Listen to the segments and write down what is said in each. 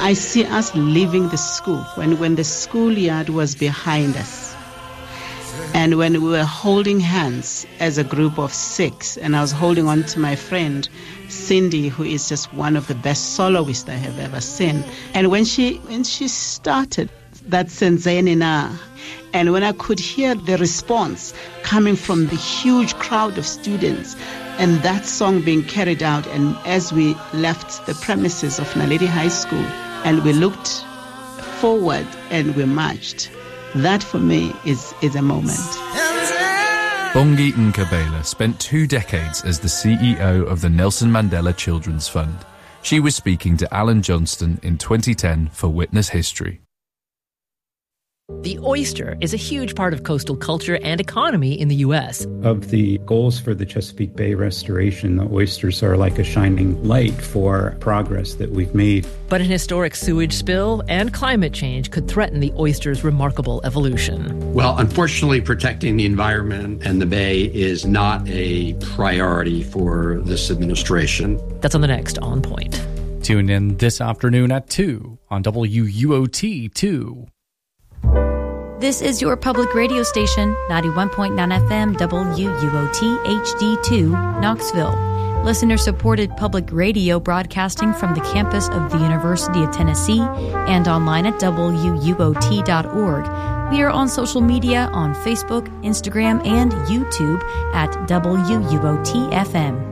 I see us leaving the school when the schoolyard was behind us. And when we were holding hands as a group of 6, and I was holding on to my friend, Cindy, who is just one of the best soloists I have ever seen. And when she started that Senzeni Na, and when I could hear the response coming from the huge crowd of students, and that song being carried out, and as we left the premises of Naledi High School, and we looked forward and we marched, that for me is a moment. Bongi Nkabela spent 2 decades as the CEO of the Nelson Mandela Children's Fund. She was speaking to Alan Johnston in 2010 for Witness History. The oyster is a huge part of coastal culture and economy in the U.S. Of the goals for the Chesapeake Bay restoration, the oysters are like a shining light for progress that we've made. But an historic sewage spill and climate change could threaten the oyster's remarkable evolution. Well, unfortunately, protecting the environment and the bay is not a priority for this administration. That's on the next On Point. Tune in this afternoon at 2 on WUOT 2. This is your public radio station, 91.9 FM WUOT HD2, Knoxville. Listener-supported public radio broadcasting from the campus of the University of Tennessee and online at WUOT.org. We are on social media on Facebook, Instagram, and YouTube at WUOT FM.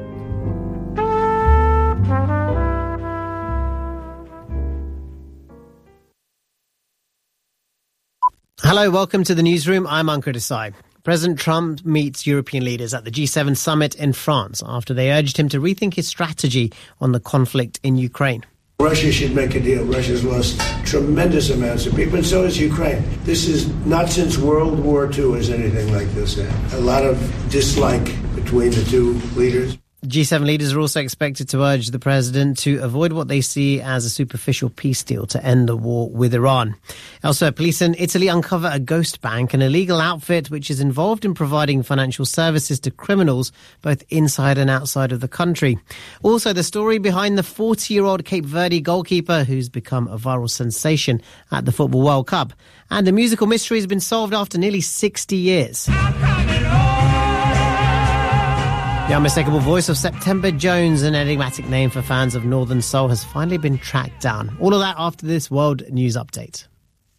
Hello, welcome to the newsroom. I'm Ankur Desai. President Trump meets European leaders at the G7 summit in France after they urged him to rethink his strategy on the conflict in Ukraine. Russia should make a deal. Russia's lost tremendous amounts of people, and so has Ukraine. This is not since World War II has anything like this happened. A lot of dislike between the two leaders. G7 leaders are also expected to urge the president to avoid what they see as a superficial peace deal to end the war with Iran. Elsewhere, police in Italy uncover a ghost bank, an illegal outfit which is involved in providing financial services to criminals both inside and outside of the country. Also, the story behind the 40-year-old Cape Verde goalkeeper who's become a viral sensation at the Football World Cup. And a musical mystery has been solved after nearly 60 years. The unmistakable voice of September Jones, an enigmatic name for fans of Northern Soul, has finally been tracked down. All of that after this World News Update.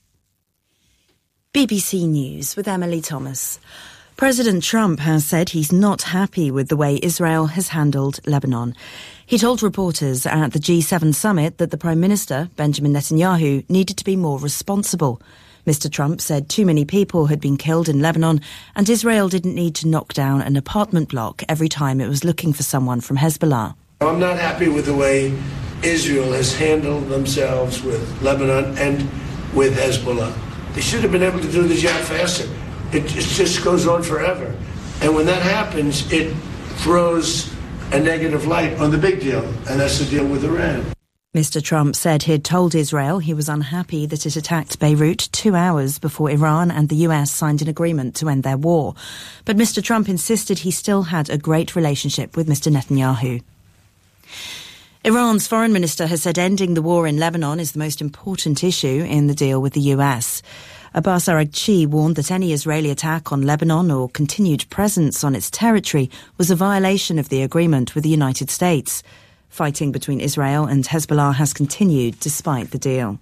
BBC News with Emily Thomas. President Trump has said he's not happy with the way Israel has handled Lebanon. He told reporters at the G7 summit that the Prime Minister, Benjamin Netanyahu, needed to be more responsible. Mr. Trump said too many people had been killed in Lebanon and Israel didn't need to knock down an apartment block every time it was looking for someone from Hezbollah. I'm not happy with the way Israel has handled themselves with Lebanon and with Hezbollah. They should have been able to do the job faster. It just goes on forever. And when that happens, it throws a negative light on the big deal, and that's the deal with Iran. Mr. Trump said he'd told Israel he was unhappy that it attacked Beirut 2 hours before Iran and the US signed an agreement to end their war. But Mr. Trump insisted he still had a great relationship with Mr. Netanyahu. Iran's foreign minister has said ending the war in Lebanon is the most important issue in the deal with the US. Abbas Araghchi warned that any Israeli attack on Lebanon or continued presence on its territory was a violation of the agreement with the United States. Fighting between Israel and Hezbollah has continued despite the deal.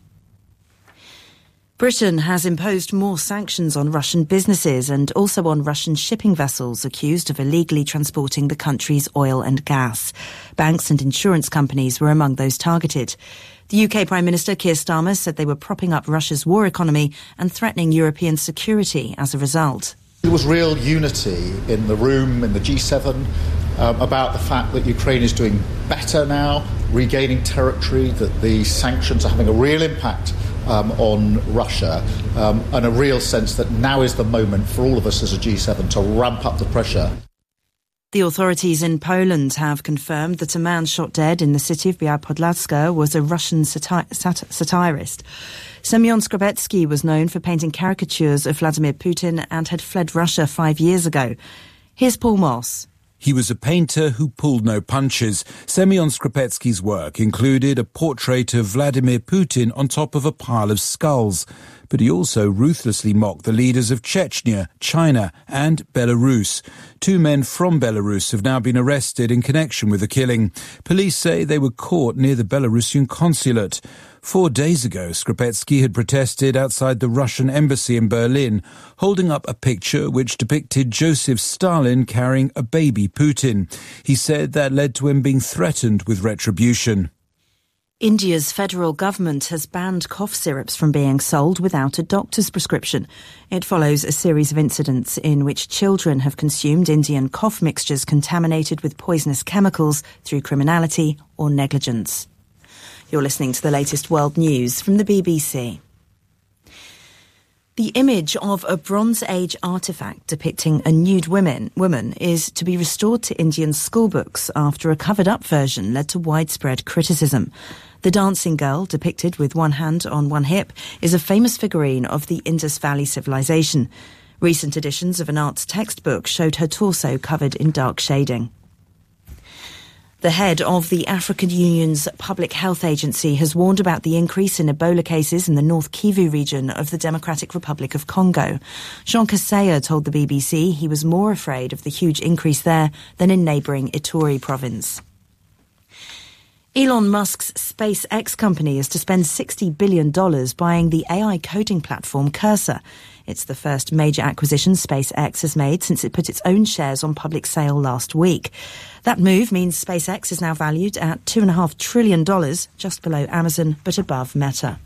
Britain has imposed more sanctions on Russian businesses and also on Russian shipping vessels accused of illegally transporting the country's oil and gas. Banks and insurance companies were among those targeted. The UK Prime Minister Keir Starmer said they were propping up Russia's war economy and threatening European security as a result. There was real unity in the room, in the G7, about the fact that Ukraine is doing better now, regaining territory, that the sanctions are having a real impact on Russia, and a real sense that now is the moment for all of us as a G7 to ramp up the pressure. The authorities in Poland have confirmed that a man shot dead in the city of Białystok was a Russian satirist. Semyon Skrebetsky was known for painting caricatures of Vladimir Putin and had fled Russia 5 years ago. Here's Paul Moss. He was a painter who pulled no punches. Semyon Skrupetsky's work included a portrait of Vladimir Putin on top of a pile of skulls. But he also ruthlessly mocked the leaders of Chechnya, China and Belarus. 2 men from Belarus have now been arrested in connection with the killing. Police say they were caught near the Belarusian consulate. 4 days ago, Skrupetsky had protested outside the Russian embassy in Berlin, holding up a picture which depicted Joseph Stalin carrying a baby Putin. He said that led to him being threatened with retribution. India's federal government has banned cough syrups from being sold without a doctor's prescription. It follows a series of incidents in which children have consumed Indian cough mixtures contaminated with poisonous chemicals through criminality or negligence. You're listening to the latest world news from the BBC. The image of a Bronze Age artefact depicting a nude woman is to be restored to Indian schoolbooks after a covered-up version led to widespread criticism. The dancing girl, depicted with one hand on one hip, is a famous figurine of the Indus Valley civilization. Recent editions of an arts textbook showed her torso covered in dark shading. The head of the African Union's Public Health Agency has warned about the increase in Ebola cases in the North Kivu region of the Democratic Republic of Congo. Jean Kaseya told the BBC he was more afraid of the huge increase there than in neighbouring Ituri province. Elon Musk's SpaceX company is to spend $60 billion buying the AI coding platform Cursor. It's the first major acquisition SpaceX has made since it put its own shares on public sale last week. That move means SpaceX is now valued at $2.5 trillion, just below Amazon but above Meta.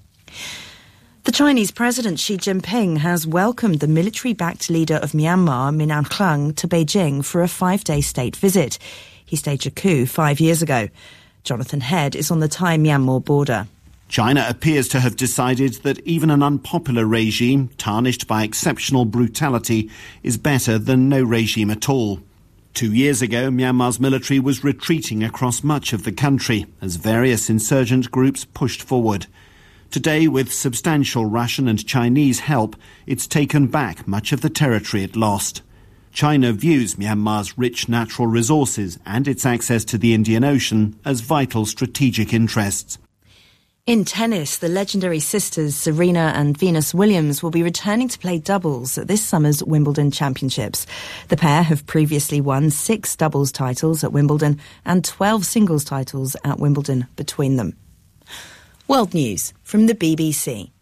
The Chinese President Xi Jinping has welcomed the military-backed leader of Myanmar, Min Aung Hlaing, to Beijing for a 5-day state visit. He staged a coup 5 years ago. Jonathan Head is on the Thai-Myanmar border. China appears to have decided that even an unpopular regime, tarnished by exceptional brutality, is better than no regime at all. 2 years ago, Myanmar's military was retreating across much of the country as various insurgent groups pushed forward. Today, with substantial Russian and Chinese help, it's taken back much of the territory it lost. China views Myanmar's rich natural resources and its access to the Indian Ocean as vital strategic interests. In tennis, the legendary sisters Serena and Venus Williams will be returning to play doubles at this summer's Wimbledon Championships. The pair have previously won 6 doubles titles at Wimbledon and 12 singles titles at Wimbledon between them. World News from the BBC.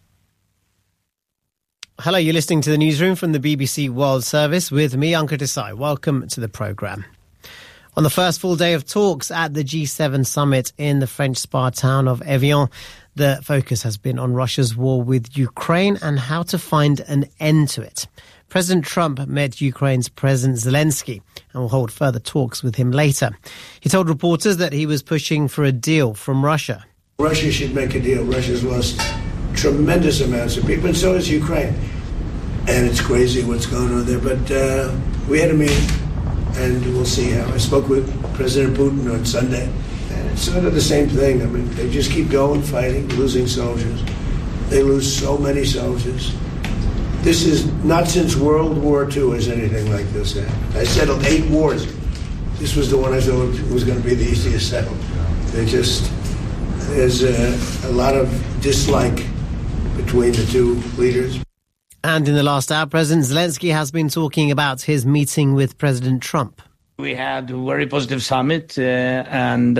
Hello, you're listening to the newsroom from the BBC World Service with me, Ankur Desai. Welcome to the programme. On the first full day of talks at the G7 summit in the French spa town of Evian, the focus has been on Russia's war with Ukraine and how to find an end to it. President Trump met Ukraine's President Zelensky and will hold further talks with him later. He told reporters that he was pushing for a deal from Russia. Russia should make a deal. Russia's lost tremendous amounts of people, and so has Ukraine. And it's crazy what's going on there. But we had a meeting, and we'll see how. I spoke with President Putin on Sunday, and it's sort of the same thing. I mean, they just keep going, fighting, losing soldiers. They lose so many soldiers. This is not since World War II has anything like this happened. I settled 8 wars. This was the one I thought was going to be the easiest settled. There's a lot of dislike between the two leaders. And in the last hour, President Zelensky has been talking about his meeting with President Trump. We had a very positive summit and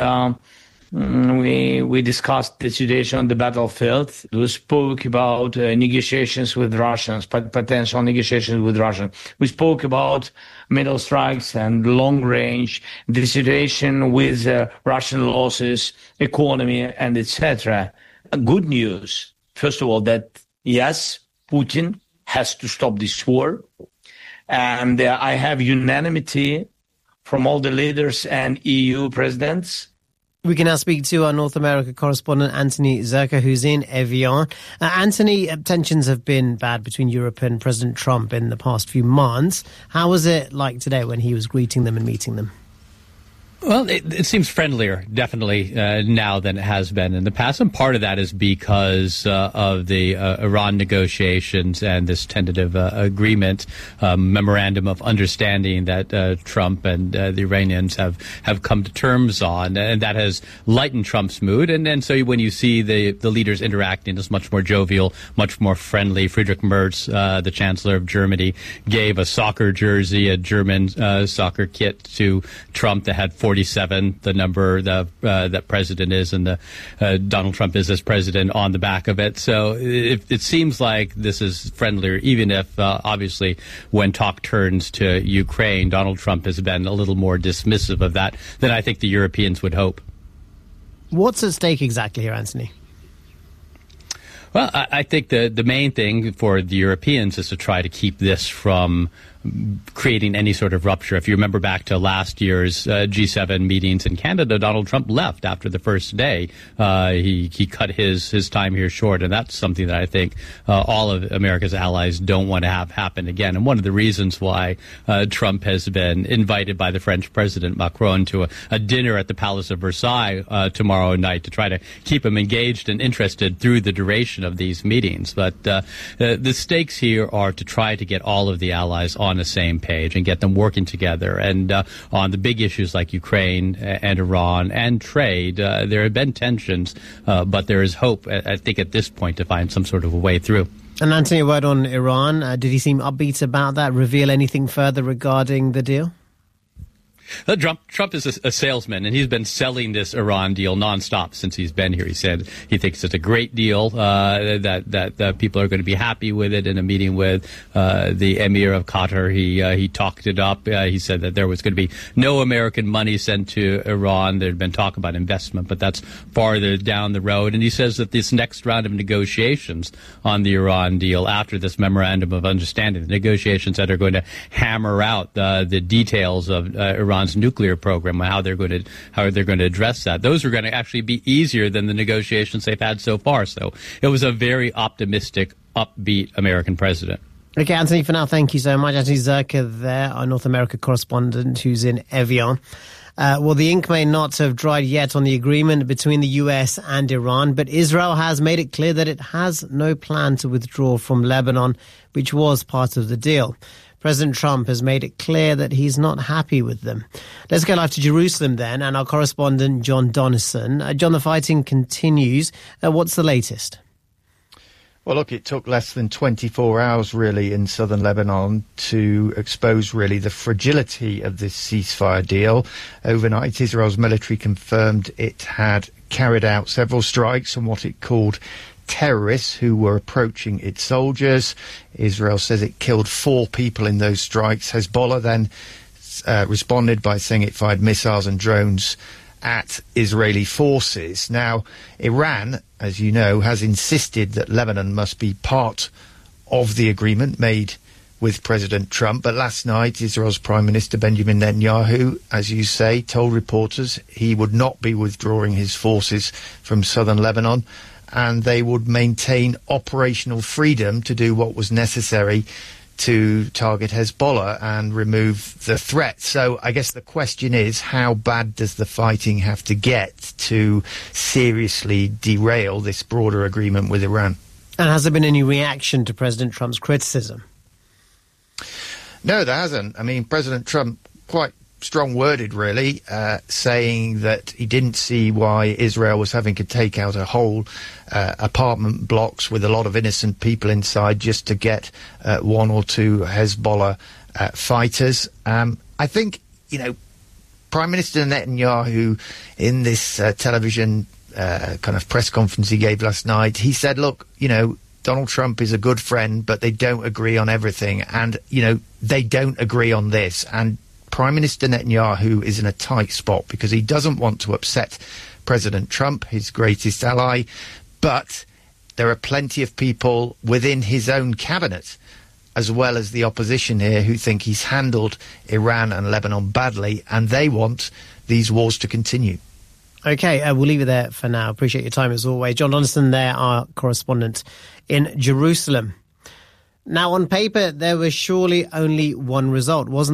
we discussed the situation on the battlefield. We spoke about negotiations with Russians, potential negotiations with Russia. We spoke about middle strikes and long range, the situation with Russian losses, economy, and etc. Good news, first of all, that yes, Putin has to stop this war. And I have unanimity from all the leaders and EU presidents. We can now speak to our North America correspondent, Anthony Zerka, who's in Evian. Anthony, tensions have been bad between Europe and President Trump in the past few months. How was it like today when he was greeting them and meeting them? Well, it seems friendlier, definitely, now than it has been in the past. And part of that is because of the Iran negotiations and this tentative agreement, memorandum of understanding that Trump and the Iranians have come to terms on. And that has lightened Trump's mood. And so when you see the leaders interacting, it's much more jovial, much more friendly. Friedrich Merz, the Chancellor of Germany, gave a soccer jersey, a German soccer kit to Trump that had 47, the number that president is, and Donald Trump is as president on the back of it. So it seems like this is friendlier, even if obviously when talk turns to Ukraine, Donald Trump has been a little more dismissive of that than I think the Europeans would hope. What's at stake exactly here, Anthony? Well, I think the main thing for the Europeans is to try to keep this from creating any sort of rupture. If you remember back to last year's G7 meetings in Canada, Donald Trump left after the first day. He cut his time here short, and that's something that I think all of America's allies don't want to have happen again. And one of the reasons why Trump has been invited by the French President Macron to a dinner at the Palace of Versailles tomorrow night to try to keep him engaged and interested through the duration of these meetings. But the stakes here are to try to get all of the allies on the same page and get them working together. And on the big issues like Ukraine and Iran and trade, there have been tensions, but there is hope, I think, at this point to find some sort of a way through. And Anthony, a word on Iran. Did he seem upbeat about that? Reveal anything further regarding the deal? Trump is a salesman, and he's been selling this Iran deal nonstop since he's been here. He said he thinks it's a great deal, that people are going to be happy with it. In a meeting with the Emir of Qatar, he talked it up. He said that there was going to be no American money sent to Iran. There had been talk about investment, but that's farther down the road. And he says that this next round of negotiations on the Iran deal, after this memorandum of understanding, the negotiations that are going to hammer out the details of Iran's nuclear program, how they're going to address that. Those are going to actually be easier than the negotiations they've had so far. So it was a very optimistic, upbeat American president. Okay, Anthony, for now, thank you so much. Anthony Zurcher there, our North America correspondent who's in Evian. Well, the ink may not have dried yet on the agreement between the US and Iran, but Israel has made it clear that it has no plan to withdraw from Lebanon, which was part of the deal. President Trump has made it clear that he's not happy with them. Let's go live to Jerusalem then, and our correspondent John Donnison. John, the fighting continues. What's the latest? Well, look, it took less than 24 hours, really, in southern Lebanon to expose, really, the fragility of this ceasefire deal. Overnight, Israel's military confirmed it had carried out several strikes on what it called terrorists who were approaching its soldiers. Israel says it killed 4 people in those strikes. Hezbollah then responded by saying it fired missiles and drones at Israeli forces. Now, Iran, as you know, has insisted that Lebanon must be part of the agreement made with President Trump. But last night, Israel's Prime Minister Benjamin Netanyahu, as you say, told reporters he would not be withdrawing his forces from southern Lebanon, and they would maintain operational freedom to do what was necessary to target Hezbollah and remove the threat. So I guess the question is, how bad does the fighting have to get to seriously derail this broader agreement with Iran? And has there been any reaction to President Trump's criticism? No, there hasn't. I mean, President Trump, quite strong-worded, really, saying that he didn't see why Israel was having to take out a whole apartment blocks with a lot of innocent people inside just to get 1 or 2 Hezbollah fighters. I think, Prime Minister Netanyahu, in this television kind of press conference he gave last night, he said, look, Donald Trump is a good friend, but they don't agree on everything. And, they don't agree on this. And Prime Minister Netanyahu is in a tight spot because he doesn't want to upset President Trump, his greatest ally, but there are plenty of people within his own cabinet, as well as the opposition here, who think he's handled Iran and Lebanon badly, and they want these wars to continue. Okay, we'll leave it there for now. Appreciate your time as always. John Donnison there, our correspondent in Jerusalem. Now, on paper, there was surely only one result, wasn't there?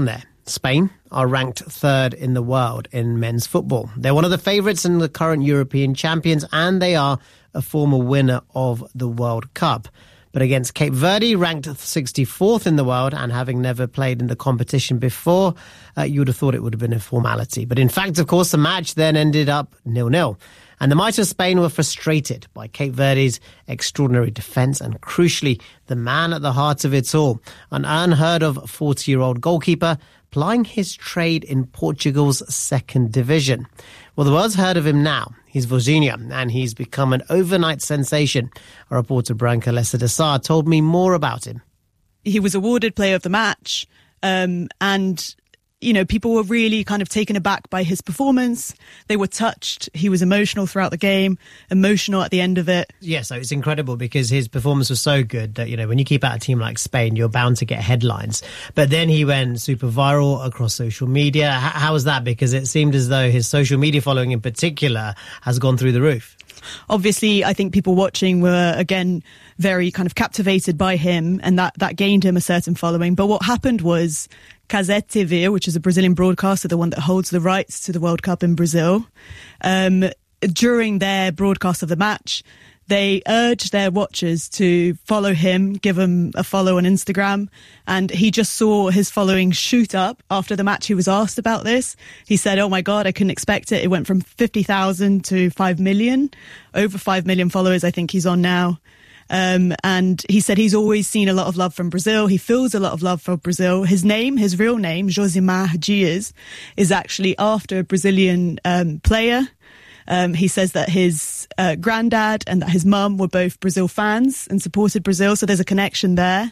Spain are ranked third in the world in men's football. They're one of the favourites and the current European champions, and they are a former winner of the World Cup. But against Cape Verde, ranked 64th in the world and having never played in the competition before, you would have thought it would have been a formality. But in fact, of course, the match then ended up 0-0. And the might of Spain were frustrated by Cape Verde's extraordinary defence and, crucially, the man at the heart of it all, an unheard-of 40-year-old goalkeeper plying his trade in Portugal's second division. Well, the world's heard of him now. He's Vozinha, and he's become an overnight sensation. Our reporter Branka Lessa-Dessar told me more about him. He was awarded Player of the Match, and you know, people were really kind of taken aback by his performance. They were touched. He was emotional throughout the game, emotional at the end of it. Yeah, so it's incredible because his performance was so good that, you know, when you keep out a team like Spain, you're bound to get headlines. But then he went super viral across social media. How was that? Because it seemed as though his social media following in particular has gone through the roof. Obviously, I think people watching were, again, very kind of captivated by him, and that gained him a certain following. But what happened was Cazé TV, which is a Brazilian broadcaster, the one that holds the rights to the World Cup in Brazil, during their broadcast of the match, they urged their watchers to follow him, give him a follow on Instagram. And he just saw his following shoot up. After the match, he was asked about this. He said, "Oh my God, I couldn't expect it. It went from 50,000 to 5 million, over 5 million followers I think he's on now." And he said he's always seen a lot of love from Brazil. He feels a lot of love for Brazil. His name, his real name, Josimar Dias, is actually after a Brazilian player. He says that his granddad and that his mum were both Brazil fans and supported Brazil, so there's a connection there.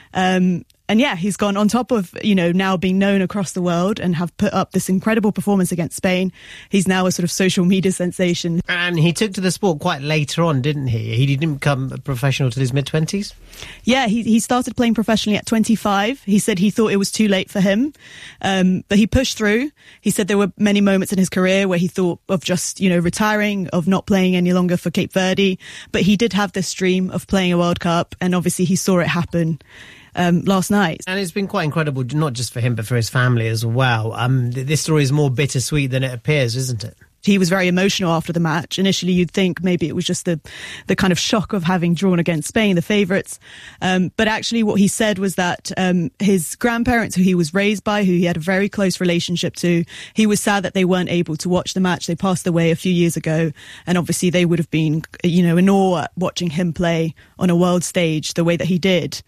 And yeah, he's gone on top of, you know, now being known across the world and have put up this incredible performance against Spain. He's now a sort of social media sensation. And he took to the sport quite later on, didn't he? He didn't become a professional till his mid-20s? Yeah, he started playing professionally at 25. He said he thought it was too late for him, but he pushed through. He said there were many moments in his career where he thought of just, you know, retiring, of not playing any longer for Cape Verde. But he did have this dream of playing a World Cup, and obviously he saw it happen last night. And it's been quite incredible, not just for him, but for his family as well. This story is more bittersweet than it appears, isn't it? He was very emotional after the match. Initially, you'd think maybe it was just the kind of shock of having drawn against Spain, the favourites. But actually what he said was that his grandparents, who he was raised by, who he had a very close relationship to, he was sad that they weren't able to watch the match. They passed away a few years ago. And obviously they would have been, you know, in awe watching him play on a world stage the way that he did.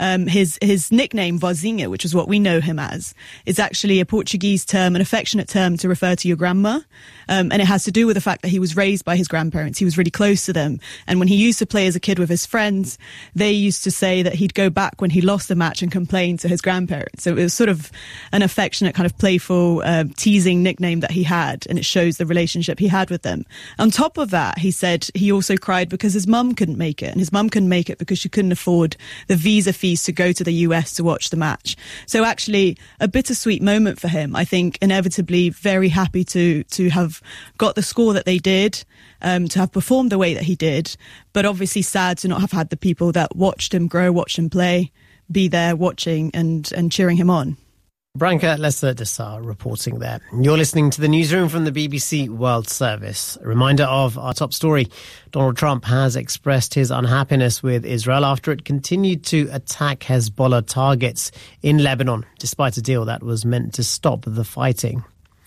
His nickname, Vozinha, which is what we know him as, is actually a Portuguese term, an affectionate term to refer to your grandma. And it has to do with the fact that he was raised by his grandparents. He was really close to them. And when he used to play as a kid with his friends, they used to say that he'd go back when he lost the match and complain to his grandparents. So it was sort of an affectionate, kind of playful, teasing nickname that he had. And it shows the relationship he had with them. On top of that, he said he also cried because his mum couldn't make it. And his mum couldn't make it because she couldn't afford the visa fees to go to the US to watch the match. So actually a bittersweet moment for him. I think inevitably very happy to have got the score that they did, to have performed the way that he did, but obviously sad to not have had the people that watched him grow, watched him play, be there watching and cheering him on. Branka Lessa-Dessar reporting there. You're listening to the newsroom from the BBC World Service. A reminder of our top story. Donald Trump has expressed his unhappiness with Israel after it continued to attack Hezbollah targets in Lebanon, despite a deal that was meant to stop the fighting.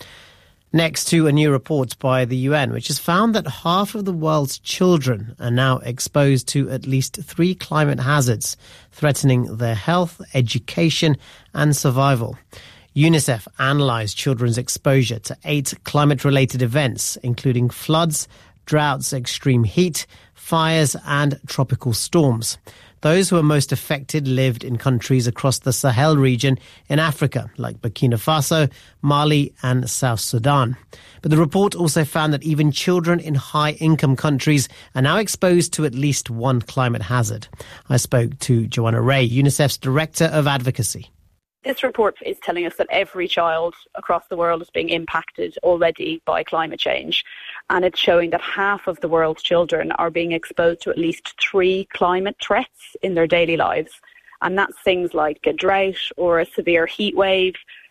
Next to a new report by the UN, which has found that half of the world's children are now exposed to at least 3 climate hazards, threatening their health, education and survival. UNICEF analysed children's exposure to 8 climate-related events, including floods, droughts, extreme heat, fires and tropical storms. Those who were most affected lived in countries across the Sahel region in Africa, like Burkina Faso, Mali and South Sudan. But the report also found that even children in high-income countries are now exposed to at least one climate hazard. I spoke to Joanna Ray, UNICEF's Director of Advocacy. This report is telling us that every child across the world is being impacted already by climate change. And it's showing that half of the world's children are being exposed to at least 3 climate threats in their daily lives. And that's things like a drought or a severe heat wave,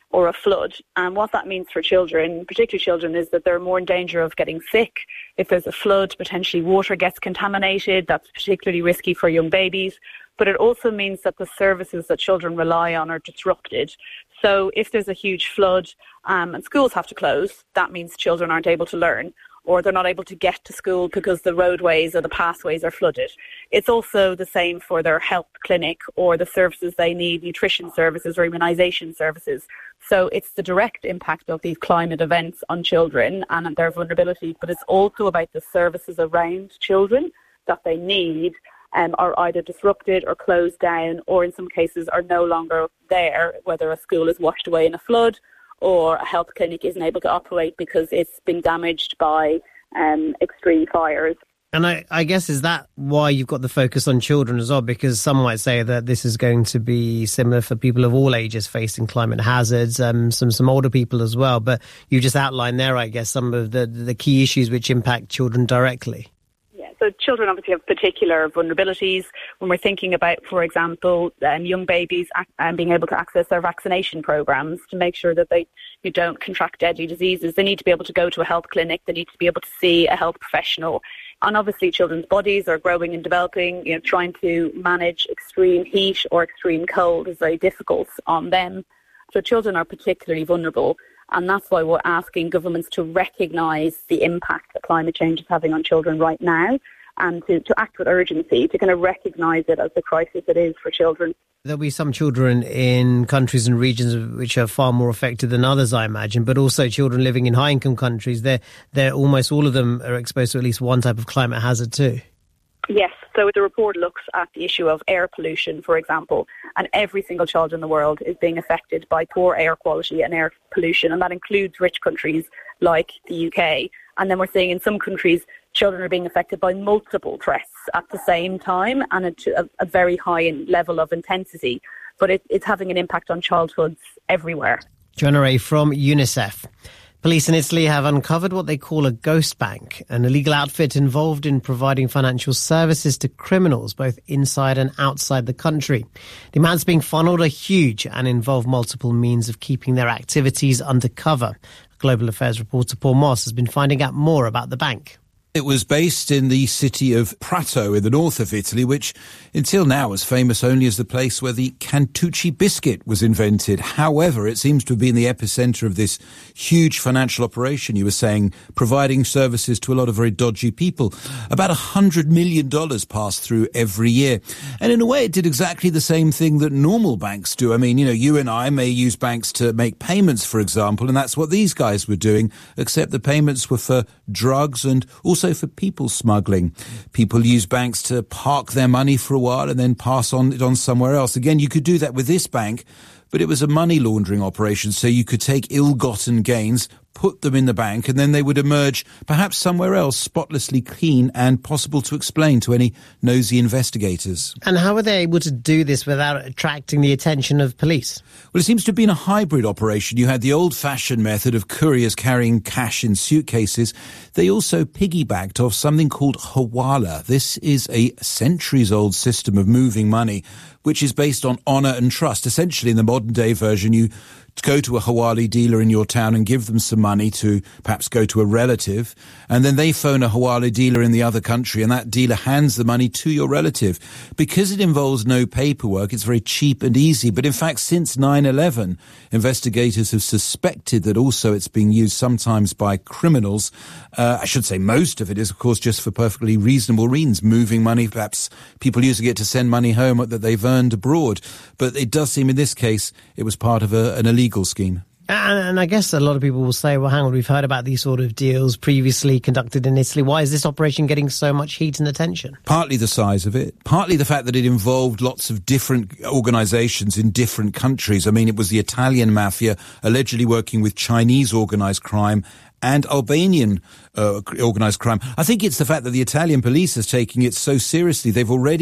or a flood. And what that means for children, particularly children, is that they're more in danger of getting sick. If there's a flood, potentially water gets contaminated. That's particularly risky for young babies. But it also means that the services that children rely on are disrupted. So if there's a huge flood and schools have to close, that means children aren't able to learn, or they're not able to get to school because the roadways or the pathways are flooded. It's also the same for their health clinic or the services they need, nutrition services or immunisation services. So it's the direct impact of these climate events on children and their vulnerability, but it's also about the services around children that they need are either disrupted or closed down, or in some cases are no longer there, whether a school is washed away in a flood or a health clinic isn't able to operate because it's been damaged by extreme fires. And I guess, is that why you've got the focus on children as well? Because some might say that this is going to be similar for people of all ages facing climate hazards, some older people as well. But you just outlined there, I guess, some of the key issues which impact children directly. So children obviously have particular vulnerabilities. When we're thinking about, for example, young babies being able to access their vaccination programs to make sure that they don't contract deadly diseases, they need to be able to go to a health clinic. They need to be able to see a health professional. And obviously children's bodies are growing and developing. Trying to manage extreme heat or extreme cold is very difficult on them. So children are particularly vulnerable. And that's why we're asking governments to recognise the impact that climate change is having on children right now, and to act with urgency, to kind of recognise it as the crisis it is for children. There'll be some children in countries and regions which are far more affected than others, I imagine, but also children living in high-income countries. They're almost all of them are exposed to at least one type of climate hazard too. Yes, so the report looks at the issue of air pollution, for example, and every single child in the world is being affected by poor air quality and air pollution, and that includes rich countries like the UK. And then we're seeing in some countries children are being affected by multiple threats at the same time and at a very high level of intensity. But it's having an impact on childhoods everywhere. Joanna Ray from UNICEF. Police in Italy have uncovered what they call a ghost bank, an illegal outfit involved in providing financial services to criminals both inside and outside the country. The amounts being funneled are huge and involve multiple means of keeping their activities undercover. Global Affairs reporter Paul Moss has been finding out more about the bank. It was based in the city of Prato in the north of Italy, which until now was famous only as the place where the Cantucci biscuit was invented. However, it seems to have been the epicenter of this huge financial operation, you were saying, providing services to a lot of very dodgy people. About $100 million passed through every year. And in a way, it did exactly the same thing that normal banks do. I mean, you and I may use banks to make payments, for example, and that's what these guys were doing, except the payments were for drugs and also for people smuggling. People use banks to park their money for a while and then pass it on somewhere else. Again, you could do that with this bank, but it was a money laundering operation, so you could take ill-gotten gains, put them in the bank, and then they would emerge perhaps somewhere else spotlessly clean and possible to explain to any nosy investigators. And how were they able to do this without attracting the attention of police? Well, it seems to have been a hybrid operation. You had the old-fashioned method of couriers carrying cash in suitcases. They also piggybacked off something called Hawala. This is a centuries-old system of moving money, which is based on honour and trust. Essentially, in the modern-day version, you go to a Hawali dealer in your town and give them some money to perhaps go to a relative, and then they phone a Hawali dealer in the other country, and that dealer hands the money to your relative. Because it involves no paperwork, it's very cheap and easy. But in fact, since 9/11, investigators have suspected that also it's being used sometimes by criminals. I should say most of it is, of course, just for perfectly reasonable reasons, moving money, perhaps people using it to send money home that they've earned abroad. But it does seem in this case it was part of an illegal scheme. And I guess a lot of people will say, well, hang on, we've heard about these sort of deals previously conducted in Italy. Why is this operation getting so much heat and attention? Partly the size of it, partly the fact that it involved lots of different organizations in different countries. I mean, it was the Italian mafia allegedly working with Chinese organized crime and Albanian organised crime. I think it's the fact that the Italian police is taking it so seriously. They've already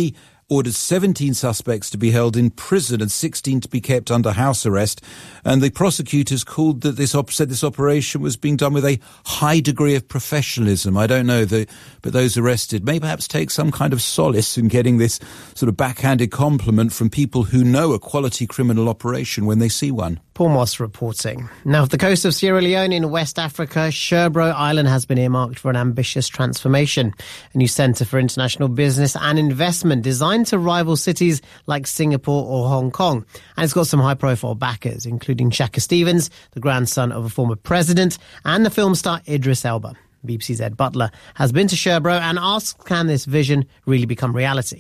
ordered 17 suspects to be held in prison and 16 to be kept under house arrest. And the prosecutors called that said this operation was being done with a high degree of professionalism. I don't know, but those arrested may perhaps take some kind of solace in getting this sort of backhanded compliment from people who know a quality criminal operation when they see one. Paul Moss reporting. Now, off the coast of Sierra Leone in West Africa, Sherbro Island has been earmarked for an ambitious transformation. A new centre for international business and investment designed to rival cities like Singapore or Hong Kong. And it's got some high-profile backers, including Shaka Stevens, the grandson of a former president, and the film star Idris Elba. BBC's Ed Butler has been to Sherbro and asks, can this vision really become reality?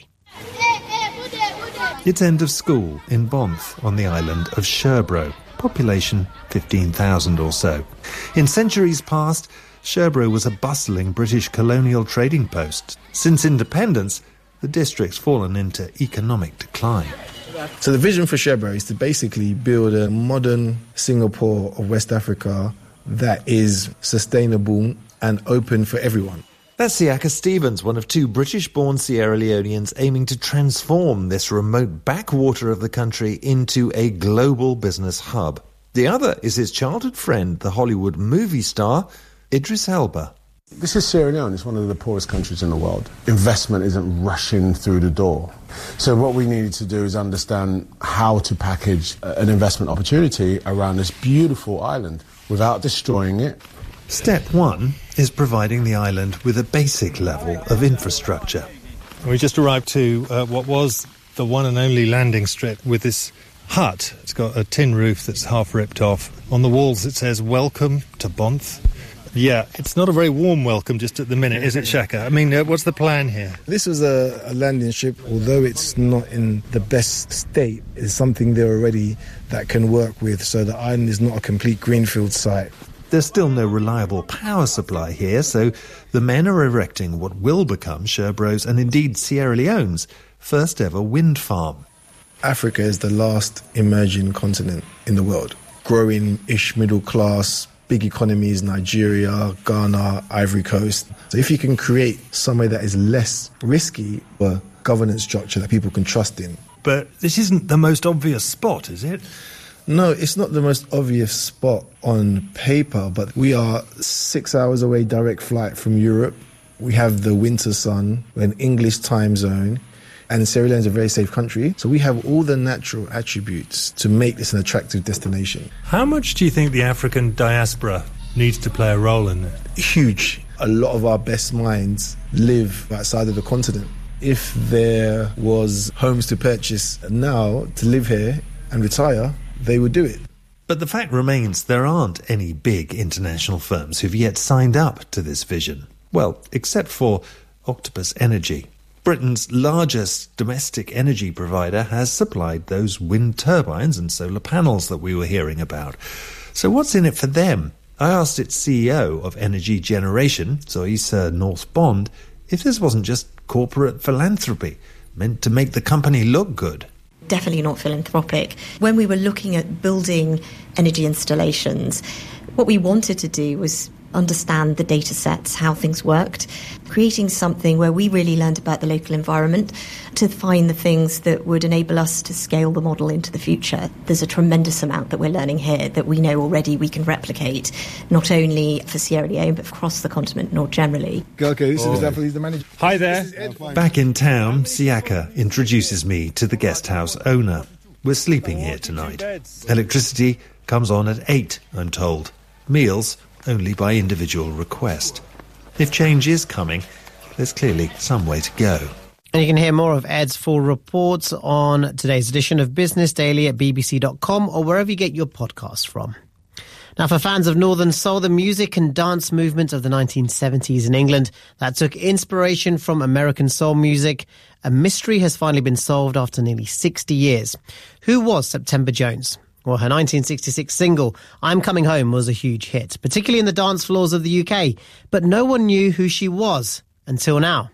It's end of school in Bonth on the island of Sherbro. Population 15,000 or so. In centuries past, Sherbro was a bustling British colonial trading post. Since independence, the district's fallen into economic decline. So the vision for Sherbro is to basically build a modern Singapore of West Africa that is sustainable and open for everyone. That's Siaka Stevens, one of two British-born Sierra Leoneans aiming to transform this remote backwater of the country into a global business hub. The other is his childhood friend, the Hollywood movie star, Idris Elba. This is Sierra Leone. It's one of the poorest countries in the world. Investment isn't rushing through the door. So what we needed to do is understand how to package an investment opportunity around this beautiful island without destroying it. Step one is providing the island with a basic level of infrastructure. We just arrived to what was the one and only landing strip with this hut. It's got a tin roof that's half ripped off. On the walls it says, "Welcome to Bonth." Yeah, it's not a very warm welcome just at the minute, is it, Shaka? I mean, what's the plan here? This was a landing strip. Although it's not in the best state, it's something there already that can work with, so the island is not a complete greenfield site. There's still no reliable power supply here, so the men are erecting what will become Sherbro's and indeed Sierra Leone's first ever wind farm. Africa is the last emerging continent in the world. Growing-ish middle class, big economies, Nigeria, Ghana, Ivory Coast. So if you can create somewhere that is less risky, a governance structure that people can trust in. But this isn't the most obvious spot, is it? No, it's not the most obvious spot on paper, but we are 6 hours away direct flight from Europe. We have the winter sun, an English time zone, and Sierra Leone is a very safe country. So we have all the natural attributes to make this an attractive destination. How much do you think the African diaspora needs to play a role in it? Huge. A lot of our best minds live outside of the continent. If there was homes to purchase now to live here and retire, they would do it. But the fact remains there aren't any big international firms who've yet signed up to this vision. Well, except for Octopus Energy. Britain's largest domestic energy provider has supplied those wind turbines and solar panels that we were hearing about. So what's in it for them? I asked its CEO of Energy Generation, Zoisa North Bond, if this wasn't just corporate philanthropy meant to make the company look good. Definitely not philanthropic. When we were looking at building energy installations, what we wanted to do was understand the data sets, how things worked, creating something where we really learned about the local environment to find the things that would enable us to scale the model into the future. There's a tremendous amount that we're learning here that we know already we can replicate, not only for Sierra Leone, but across the continent more generally. Okay, this is Ed, the manager. Hi there. Back in town, Siaka introduces me to the guest house owner. We're sleeping here tonight. Electricity comes on at 8, I'm told. Meals only by individual request. If change is coming, there's clearly some way to go. And you can hear more of Ed's full reports on today's edition of Business Daily at bbc.com or wherever you get your podcasts from. Now, for fans of Northern Soul, the music and dance movement of the 1970s in England that took inspiration from American soul music, a mystery has finally been solved after nearly 60 years. Who was September Jones? Well, her 1966 single, I'm Coming Home, was a huge hit, particularly in the dance floors of the UK. But no one knew who she was until now.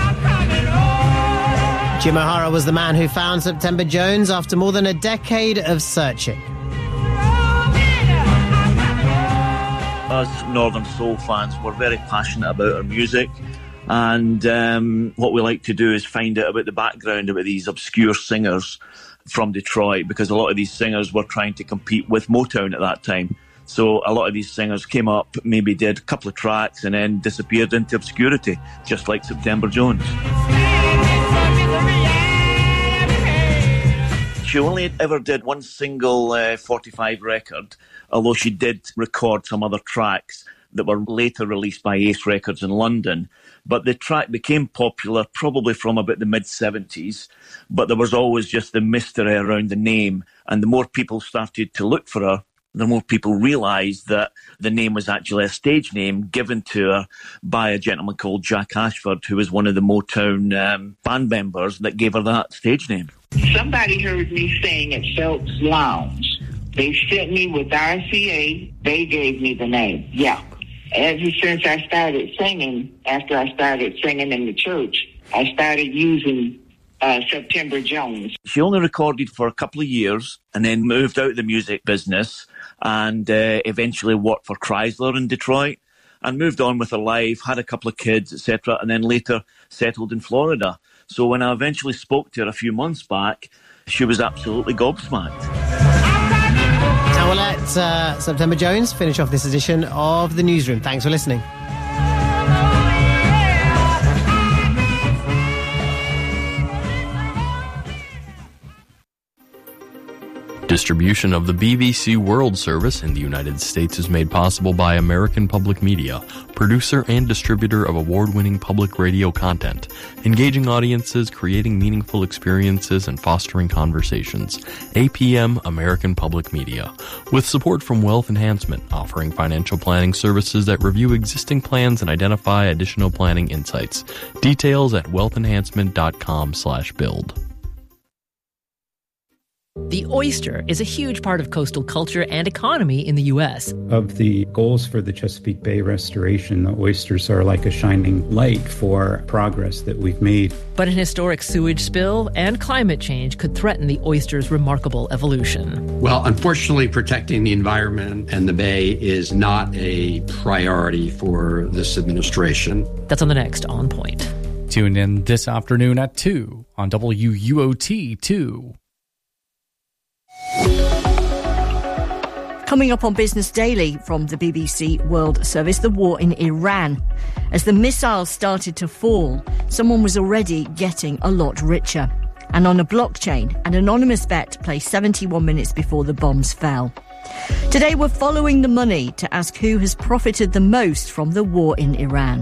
Jim O'Hara was the man who found September Jones after more than a decade of searching. Us Northern Soul fans were very passionate about her music. And what we like to do is find out about the background about these obscure singers from Detroit, because a lot of these singers were trying to compete with Motown at that time. So a lot of these singers came up, maybe did a couple of tracks and then disappeared into obscurity, just like September Jones. She only ever did one single 45 record, although she did record some other tracks that were later released by Ace Records in London. But the track became popular probably from about the mid-70s, but there was always just the mystery around the name. And the more people started to look for her, the more people realised that the name was actually a stage name given to her by a gentleman called Jack Ashford, who was one of the Motown band members that gave her that stage name. Somebody heard me sing at Phelps Lounge. They sent me with RCA. They gave me the name. Yeah. Ever since I started singing, after I started singing in the church, I started using September Jones. She only recorded for a couple of years and then moved out of the music business and eventually worked for Chrysler in Detroit and moved on with her life, had a couple of kids, etc., and then later settled in Florida. So when I eventually spoke to her a few months back, she was absolutely gobsmacked. Now we'll let September Jones finish off this edition of The Newsroom. Thanks for listening. Distribution of the BBC World Service in the United States is made possible by American Public Media, producer and distributor of award-winning public radio content, engaging audiences, creating meaningful experiences, and fostering conversations. APM American Public Media, with support from Wealth Enhancement, offering financial planning services that review existing plans and identify additional planning insights. Details at wealthenhancement.com/build. The oyster is a huge part of coastal culture and economy in the U.S. Of the goals for the Chesapeake Bay restoration, the oysters are like a shining light for progress that we've made. But an historic sewage spill and climate change could threaten the oyster's remarkable evolution. Well, unfortunately, protecting the environment and the bay is not a priority for this administration. That's on the next On Point. Tune in this afternoon at 2 on WUOT2. Coming up on Business Daily from the BBC World Service, the war in Iran. As the missiles started to fall, someone was already getting a lot richer. And on a blockchain, an anonymous bet placed 71 minutes before the bombs fell. Today we're following the money to ask who has profited the most from the war in Iran.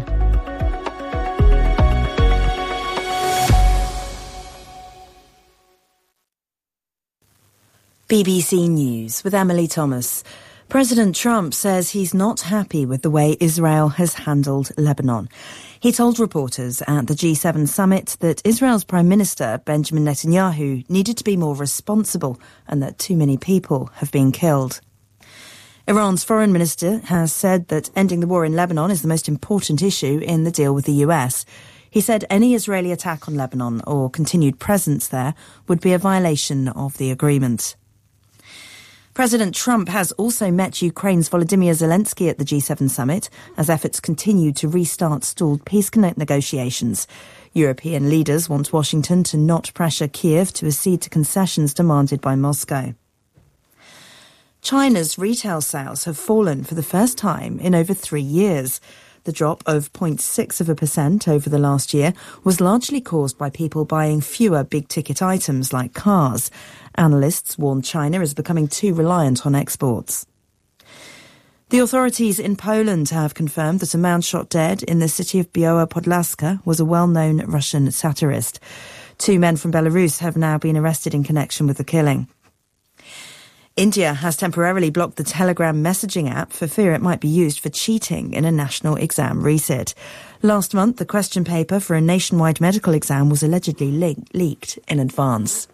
BBC News with Emily Thomas. President Trump says he's not happy with the way Israel has handled Lebanon. He told reporters at the G7 summit that Israel's Prime Minister, Benjamin Netanyahu, needed to be more responsible and that too many people have been killed. Iran's foreign minister has said that ending the war in Lebanon is the most important issue in the deal with the US. He said any Israeli attack on Lebanon or continued presence there would be a violation of the agreement. President Trump has also met Ukraine's Volodymyr Zelensky at the G7 summit as efforts continue to restart stalled peace negotiations. European leaders want Washington to not pressure Kiev to accede to concessions demanded by Moscow. China's retail sales have fallen for the first time in over 3 years. The drop of 0.6% over the last year was largely caused by people buying fewer big-ticket items like cars. Analysts warn China is becoming too reliant on exports. The authorities in Poland have confirmed that a man shot dead in the city of Biała Podlaska was a well-known Russian satirist. 2 men from Belarus have now been arrested in connection with the killing. India has temporarily blocked the Telegram messaging app for fear it might be used for cheating in a national exam resit. Last month, the question paper for a nationwide medical exam was allegedly leaked in advance.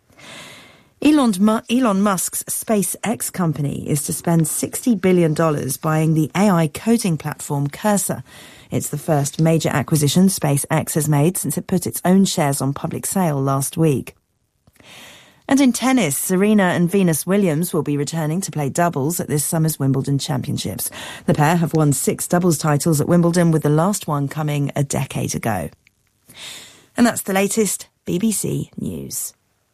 Elon Musk's SpaceX company is to spend $60 billion buying the AI coding platform Cursor. It's the first major acquisition SpaceX has made since it put its own shares on public sale last week. And in tennis, Serena and Venus Williams will be returning to play doubles at this summer's Wimbledon Championships. The pair have won 6 doubles titles at Wimbledon, with the last one coming a decade ago. And that's the latest BBC News.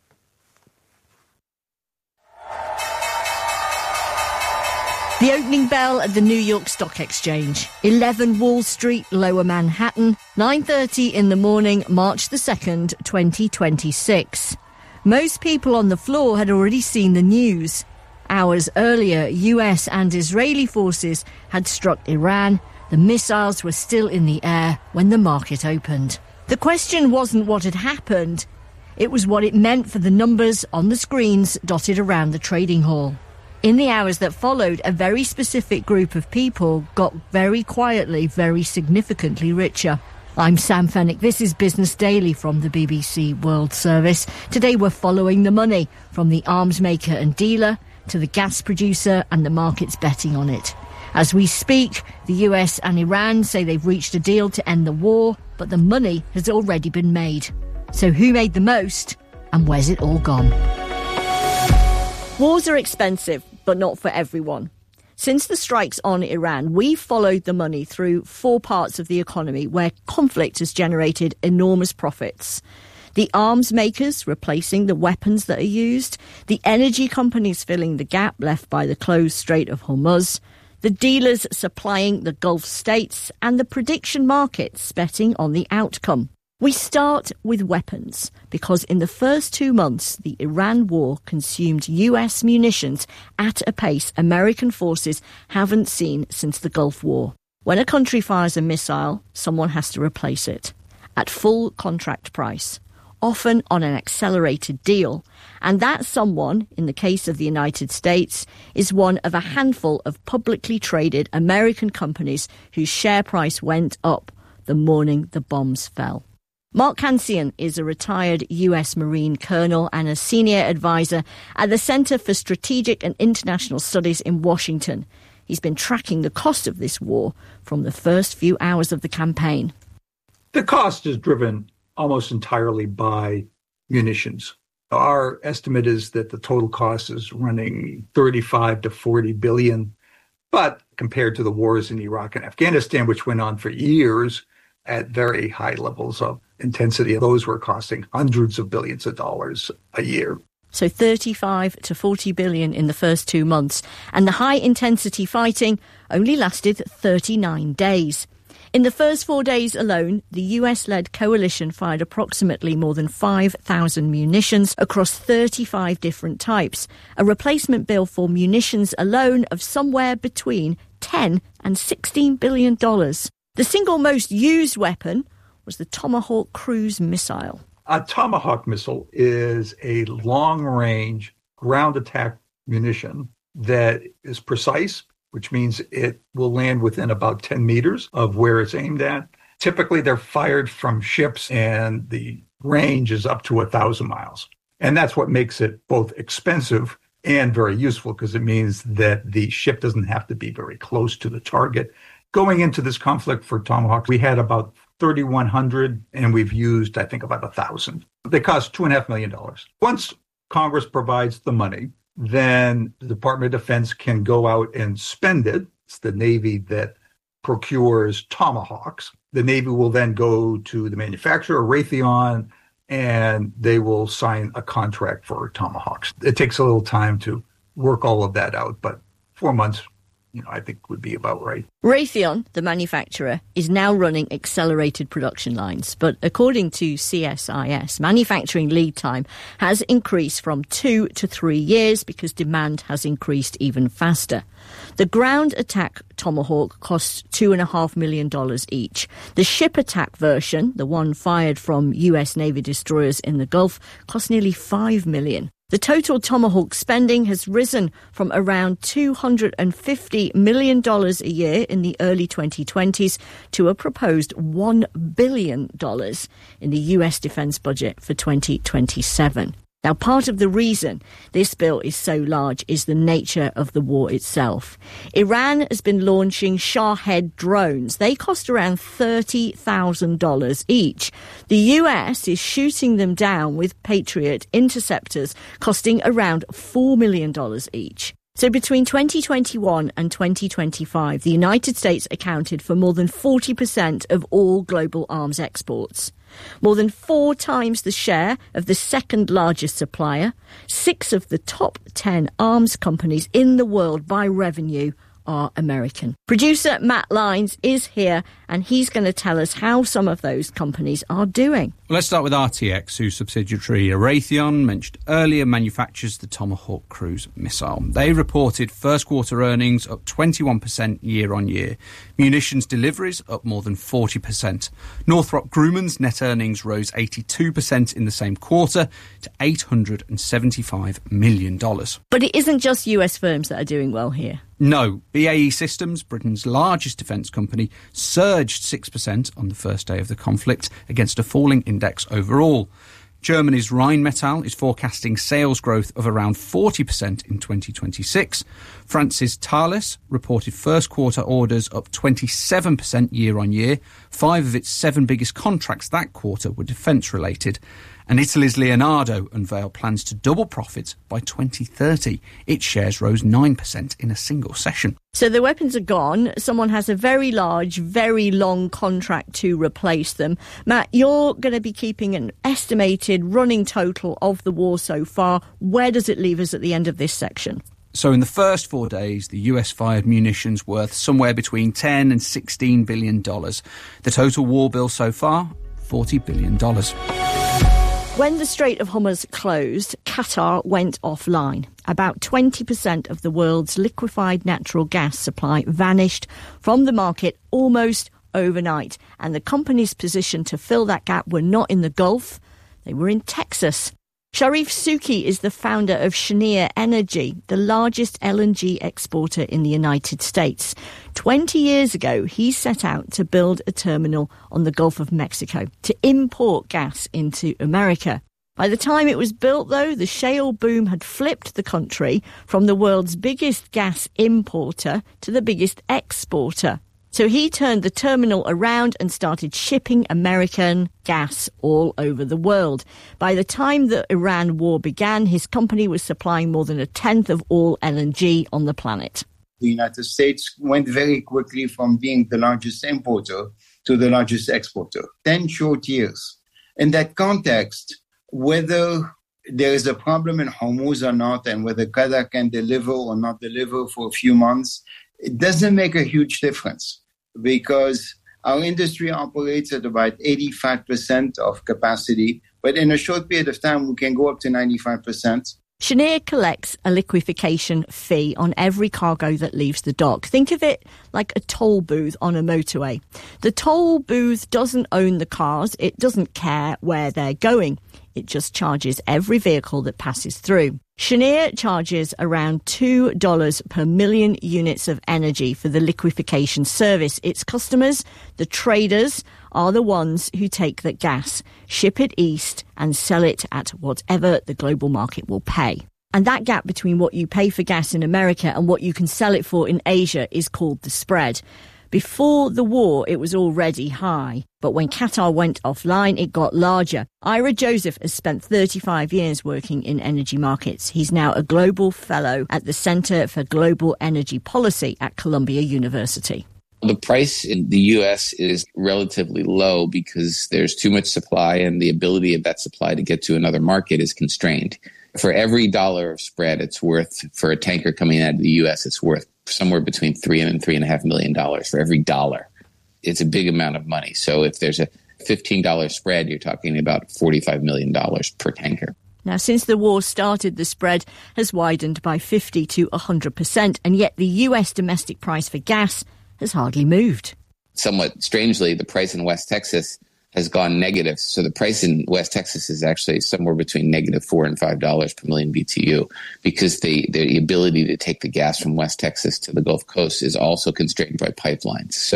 The opening bell at the New York Stock Exchange, 11 Wall Street, Lower Manhattan, 9:30 in the morning, March the 2nd, 2026. Most people on the floor had already seen the news. Hours earlier, US and Israeli forces had struck Iran. The missiles were still in the air when the market opened. The question wasn't what had happened, it was what it meant for the numbers on the screens dotted around the trading hall. In the hours that followed, a very specific group of people got very quietly, very significantly richer. I'm Sam Fennick. This is Business Daily from the BBC World Service. Today we're following the money from the arms maker and dealer to the gas producer and the markets betting on it. As we speak, the US and Iran say they've reached a deal to end the war, but the money has already been made. So who made the most and where's it all gone? Wars are expensive, but not for everyone. Since the strikes on Iran, we've followed the money through 4 parts of the economy where conflict has generated enormous profits. The arms makers replacing the weapons that are used, the energy companies filling the gap left by the closed Strait of Hormuz, the dealers supplying the Gulf states, and the prediction markets betting on the outcome. We start with weapons, because in the first 2 months, the Iran war consumed US munitions at a pace American forces haven't seen since the Gulf War. When a country fires a missile, someone has to replace it at full contract price, often on an accelerated deal. And that someone, in the case of the United States, is one of a handful of publicly traded American companies whose share price went up the morning the bombs fell. Mark Cancian is a retired US Marine colonel and a senior advisor at the Center for Strategic and International Studies in Washington. He's been tracking the cost of this war from the first few hours of the campaign. The cost is driven almost entirely by munitions. Our estimate is that the total cost is running 35 to 40 billion. But compared to the wars in Iraq and Afghanistan, which went on for years at very high levels of intensity, those were costing hundreds of billions of dollars a year. So 35 to 40 billion in the first 2 months. And the high-intensity fighting only lasted 39 days. In the first 4 days alone, the US-led coalition fired approximately more than 5,000 munitions across 35 different types, a replacement bill for munitions alone of somewhere between $10 and $16 billion. The single most used weapon was the Tomahawk cruise missile. A Tomahawk missile is a long-range ground attack munition that is precise, which means it will land within about 10 meters of where it's aimed at. Typically, they're fired from ships, and the range is up to 1,000 miles. And that's what makes it both expensive and very useful, because it means that the ship doesn't have to be very close to the target. Going into this conflict for Tomahawk, we had about 3,100, and we've used, I think, about 1,000. They cost $2.5 million. Once Congress provides the money, then the Department of Defense can go out and spend it. It's the Navy that procures Tomahawks. The Navy will then go to the manufacturer, Raytheon, and they will sign a contract for Tomahawks. It takes a little time to work all of that out, but 4 months, I think would be about right. Raytheon, the manufacturer, is now running accelerated production lines. But according to CSIS, manufacturing lead time has increased from 2 to 3 years because demand has increased even faster. The ground attack Tomahawk costs $2.5 million each. The ship attack version, the one fired from US Navy destroyers in the Gulf, cost nearly $5 million. The total Tomahawk spending has risen from around $250 million a year in the early 2020s to a proposed $1 billion in the US defense budget for 2027. Now, part of the reason this bill is so large is the nature of the war itself. Iran has been launching Shahed drones. They cost around $30,000 each. The US is shooting them down with Patriot interceptors, costing around $4 million each. So between 2021 and 2025, the United States accounted for more than 40% of all global arms exports. More than 4 times the share of the second largest supplier. 6 of the top 10 arms companies in the world by revenue are American. Producer Matt Lyons is here, and he's going to tell us how some of those companies are doing. Well, let's start with RTX, whose subsidiary Raytheon, mentioned earlier, manufactures the Tomahawk cruise missile. They reported first quarter earnings up 21% year on year. Munitions deliveries up more than 40%. Northrop Grumman's net earnings rose 82% in the same quarter to $875 million. But it isn't just US firms that are doing well here. No. BAE Systems, Britain's largest defence company, surged 6% on the first day of the conflict against a falling index overall. Germany's Rheinmetall is forecasting sales growth of around 40% in 2026. France's Thales reported first quarter orders up 27% year on year. 5 of its 7 biggest contracts that quarter were defence related. And Italy's Leonardo unveiled plans to double profits by 2030. Its shares rose 9% in a single session. So the weapons are gone. Someone has a very large, very long contract to replace them. Matt, you're going to be keeping an estimated running total of the war so far. Where does it leave us at the end of this section? So in the first 4 days, the US fired munitions worth somewhere between $10 and $16 billion. The total war bill so far, $40 billion. When the Strait of Hormuz closed, Qatar went offline. About 20% of the world's liquefied natural gas supply vanished from the market almost overnight. And the companies positioned to fill that gap were not in the Gulf, they were in Texas. Sharif Souki is the founder of Cheniere Energy, the largest LNG exporter in the United States. 20 years ago, he set out to build a terminal on the Gulf of Mexico to import gas into America. By the time it was built, though, the shale boom had flipped the country from the world's biggest gas importer to the biggest exporter. So he turned the terminal around and started shipping American gas all over the world. By the time the Iran war began, his company was supplying more than a tenth of all LNG on the planet. The United States went very quickly from being the largest importer to the largest exporter. 10 short years. In that context, whether there is a problem in Hormuz or not, and whether Qatar can deliver or not deliver for a few months, it doesn't make a huge difference, because our industry operates at about 85% of capacity, but in a short period of time, we can go up to 95%. Cheniere collects a liquefaction fee on every cargo that leaves the dock. Think of it like a toll booth on a motorway. The toll booth doesn't own the cars. It doesn't care where they're going. It just charges every vehicle that passes through. Cheniere charges around $2 per million units of energy for the liquefaction service. Its customers, the traders, are the ones who take that gas, ship it east and sell it at whatever the global market will pay. And that gap between what you pay for gas in America and what you can sell it for in Asia is called the spread. Before the war, it was already high, but when Qatar went offline, it got larger. Ira Joseph has spent 35 years working in energy markets. He's now a global fellow at the Center for Global Energy Policy at Columbia University. The price in the U.S. is relatively low because there's too much supply and the ability of that supply to get to another market is constrained. For every dollar of spread, it's worth, for a tanker coming out of the U.S., it's worth somewhere between $3 and $3.5 million for every dollar. It's a big amount of money. So if there's a $15 spread, you're talking about $45 million per tanker. Now, since the war started, the spread has widened by 50 to 100%, and yet the U.S. domestic price for gas has hardly moved. Somewhat strangely, the price in West Texas has gone negative. So the price in West Texas is actually somewhere between negative $4 and $5 per million BTU, because the ability to take the gas from West Texas to the Gulf Coast is also constrained by pipelines. So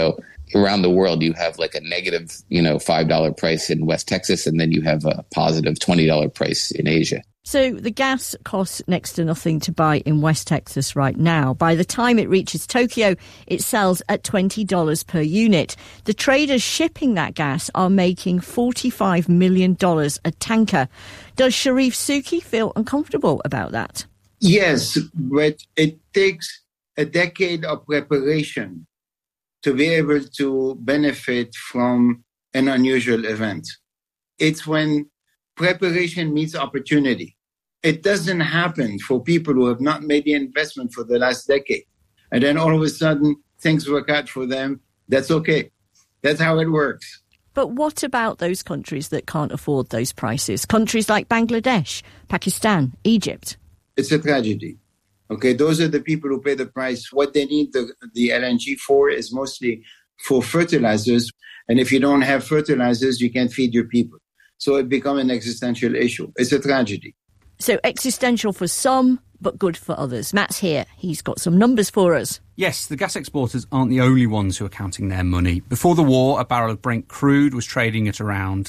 around the world, you have like a negative, $5 price in West Texas, and then you have a positive $20 price in Asia. So the gas costs next to nothing to buy in West Texas right now. By the time it reaches Tokyo, it sells at $20 per unit. The traders shipping that gas are making $45 million a tanker. Does Sharif Souki feel uncomfortable about that? Yes, but it takes a decade of preparation to be able to benefit from an unusual event. It's when preparation meets opportunity. It doesn't happen for people who have not made the investment for the last decade. And then all of a sudden, things work out for them. That's okay. That's how it works. But what about those countries that can't afford those prices? Countries like Bangladesh, Pakistan, Egypt? It's a tragedy. Okay, those are the people who pay the price. What they need the LNG for is mostly for fertilizers. And if you don't have fertilizers, you can't feed your people. So it becomes an existential issue. It's a tragedy. So existential for some, but good for others. Matt's here. He's got some numbers for us. Yes, the gas exporters aren't the only ones who are counting their money. Before the war, a barrel of Brent crude was trading at around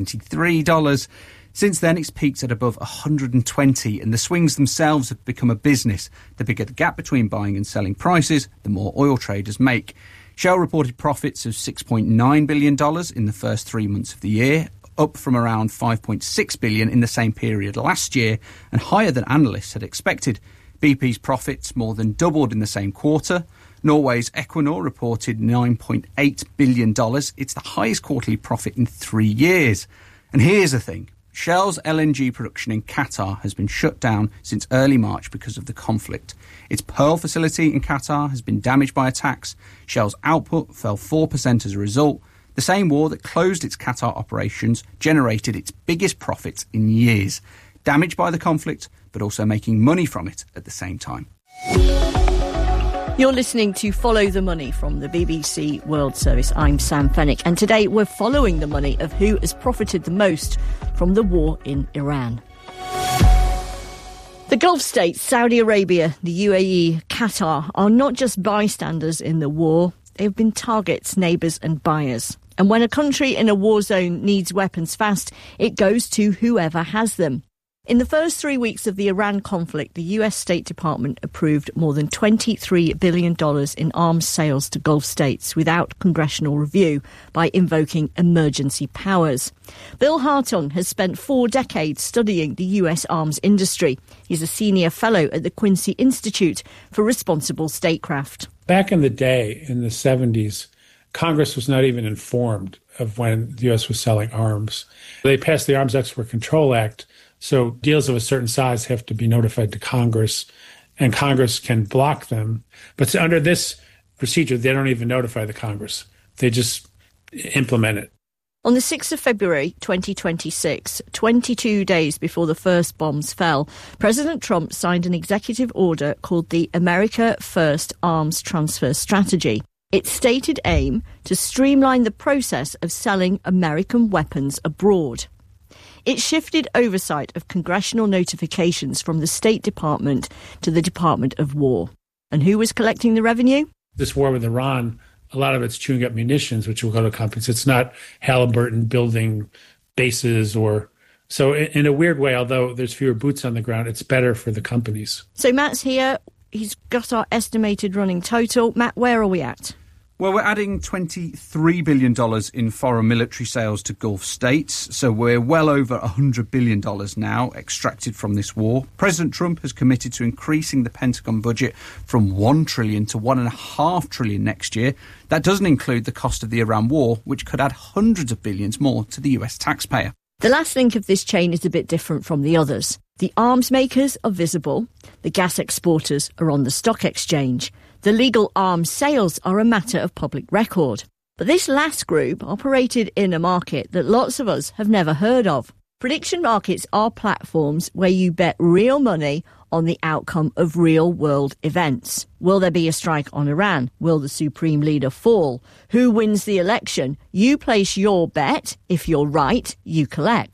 $73. Since then, it's peaked at above $120, and the swings themselves have become a business. The bigger the gap between buying and selling prices, the more oil traders make. Shell reported profits of $6.9 billion in the first 3 months of the year, up from around $5.6 billion in the same period last year, and higher than analysts had expected. BP's profits more than doubled in the same quarter. Norway's Equinor reported $9.8 billion. It's the highest quarterly profit in 3 years. And here's the thing. Shell's LNG production in Qatar has been shut down since early March because of the conflict. Its Pearl facility in Qatar has been damaged by attacks. Shell's output fell 4% as a result. The same war that closed its Qatar operations generated its biggest profits in years. Damaged by the conflict, but also making money from it at the same time. You're listening to Follow the Money from the BBC World Service. I'm Sam Fennick, and today we're following the money of who has profited the most from the war in Iran. The Gulf states, Saudi Arabia, the UAE, Qatar, are not just bystanders in the war. They've been targets, neighbours and buyers. And when a country in a war zone needs weapons fast, it goes to whoever has them. In the first 3 weeks of the Iran conflict, the US State Department approved more than $23 billion in arms sales to Gulf states without congressional review by invoking emergency powers. Bill Hartung has spent 4 decades studying the US arms industry. He's a senior fellow at the Quincy Institute for Responsible Statecraft. Back in the day, in the 70s, Congress was not even informed of when the U.S. was selling arms. They passed the Arms Export Control Act, so deals of a certain size have to be notified to Congress, and Congress can block them. But under this procedure, they don't even notify the Congress. They just implement it. On the 6th of February 2026, 22 days before the first bombs fell, President Trump signed an executive order called the America First Arms Transfer Strategy. Its stated aim to streamline the process of selling American weapons abroad. It shifted oversight of congressional notifications from the State Department to the Department of War. And who was collecting the revenue? This war with Iran, a lot of it's chewing up munitions, which will go to companies. It's not Halliburton building bases or... So in a weird way, although there's fewer boots on the ground, it's better for the companies. So Matt's here. He's got our estimated running total. Matt, where are we at? Well, we're adding $23 billion in foreign military sales to Gulf states, so we're well over $100 billion now extracted from this war. President Trump has committed to increasing the Pentagon budget from $1 trillion to $1.5 trillion next year. That doesn't include the cost of the Iran war, which could add hundreds of billions more to the US taxpayer. The last link of this chain is a bit different from the others. The arms makers are visible, the gas exporters are on the stock exchange. The legal arms sales are a matter of public record. But this last group operated in a market that lots of us have never heard of. Prediction markets are platforms where you bet real money on the outcome of real-world events. Will there be a strike on Iran? Will the supreme leader fall? Who wins the election? You place your bet. If you're right, you collect.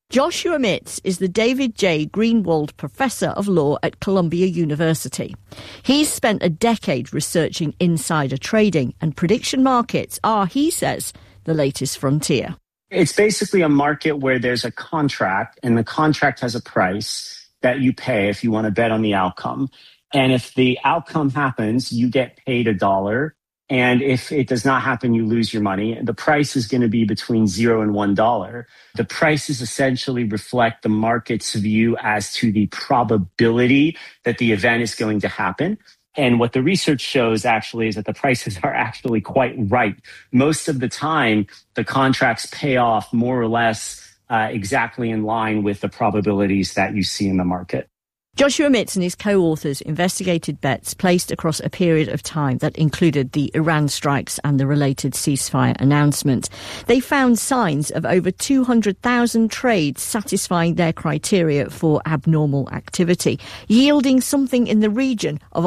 Joshua Mitz is the David J. Greenwald Professor of Law at Columbia University. He's spent a decade researching insider trading, and prediction markets are, he says, the latest frontier. It's basically a market where there's a contract, and the contract has a price that you pay if you want to bet on the outcome. And if the outcome happens, you get paid $1. And if it does not happen, you lose your money. The price is going to be between $0 and $1. The prices essentially reflect the market's view as to the probability that the event is going to happen. And what the research shows actually is that the prices are actually quite right. Most of the time, the contracts pay off more or less exactly in line with the probabilities that you see in the market. Joshua Mitz and his co-authors investigated bets placed across a period of time that included the Iran strikes and the related ceasefire announcement. They found signs of over 200,000 trades satisfying their criteria for abnormal activity, yielding something in the region of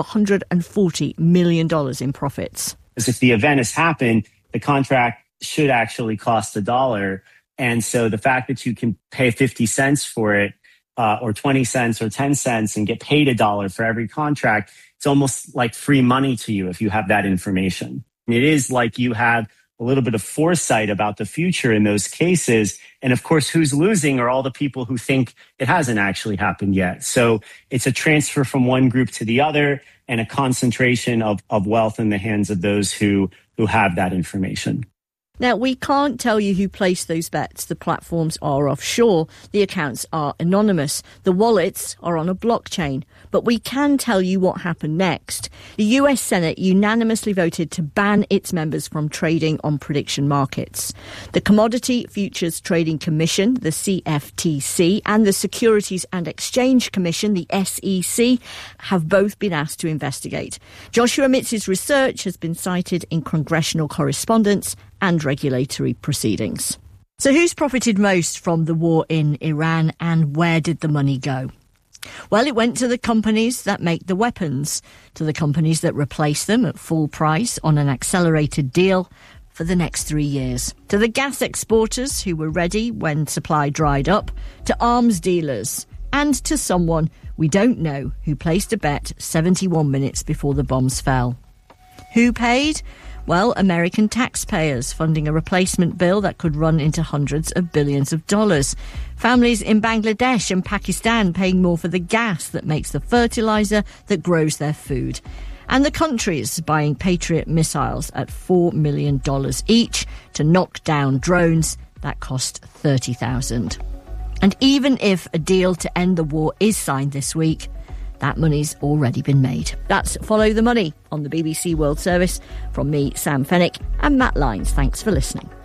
$140 million in profits. If the event has happened, the contract should actually cost $1. And so the fact that you can pay 50 cents for it, or 20 cents or 10 cents and get paid $1 for every contract, it's almost like free money to you if you have that information. It is like you have a little bit of foresight about the future in those cases. And of course, who's losing are all the people who think it hasn't actually happened yet. So it's a transfer from one group to the other and a concentration of wealth in the hands of those who have that information. Now, we can't tell you who placed those bets. The platforms are offshore. The accounts are anonymous. The wallets are on a blockchain. But we can tell you what happened next. The US Senate unanimously voted to ban its members from trading on prediction markets. The Commodity Futures Trading Commission, the CFTC, and the Securities and Exchange Commission, the SEC, have both been asked to investigate. Joshua Mitz's research has been cited in congressional correspondence and regulatory proceedings. So who's profited most from the war in Iran, and where did the money go? Well, it went to the companies that make the weapons, to the companies that replace them at full price on an accelerated deal for the next 3 years, to the gas exporters who were ready when supply dried up, to arms dealers, and to someone we don't know who placed a bet 71 minutes before the bombs fell. Who paid? Well, American taxpayers funding a replacement bill that could run into hundreds of billions of dollars. Families in Bangladesh and Pakistan paying more for the gas that makes the fertilizer that grows their food. And the countries buying Patriot missiles at $4 million each to knock down drones that cost $30,000. And even if a deal to end the war is signed this week, that money's already been made. That's Follow the Money on the BBC World Service. From me, Sam Fennick, and Matt Lyons. Thanks for listening.